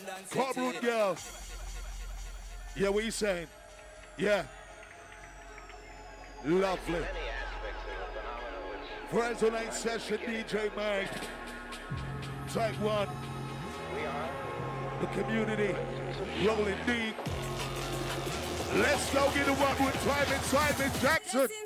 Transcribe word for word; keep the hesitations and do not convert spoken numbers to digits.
Courtroom girl. Yeah, what you saying? Yeah. Lovely. Friends on night session, D J Mike. Type one. The community. Rolling deep. Let's go get a one with Simon Simon Jackson.